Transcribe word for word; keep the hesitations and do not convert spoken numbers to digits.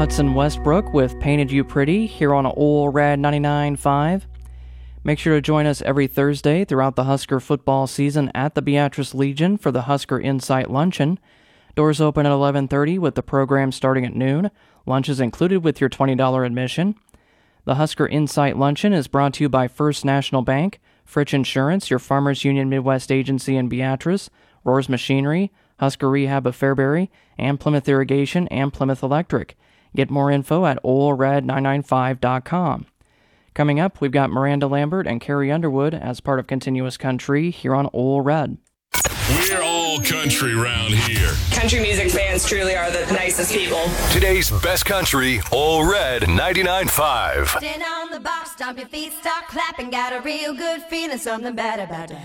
Hudson Westbrook with Painted You Pretty here on Ole Rad ninety-nine point five. Make sure to join us every Thursday throughout the Husker football season at the Beatrice Legion for the Husker Insight Luncheon. Doors open at eleven thirty with the program starting at noon. Lunch is included with your twenty dollars admission. The Husker Insight Luncheon is brought to you by First National Bank, Fritch Insurance, your Farmers Union Midwest agency in Beatrice, Roars Machinery, Husker Rehab of Fairbury, and Plymouth Irrigation and Plymouth Electric. Get more info at ole rad nine nine five dot com. Coming up, we've got Miranda Lambert and Carrie Underwood as part of Continuous Country here on Ole Red. We're all country round here. Country music fans truly are the nicest people. Today's best country, Ole Red ninety-nine point five. Stand on the box, stomp your feet, start clapping. Got a real good feeling, something bad about to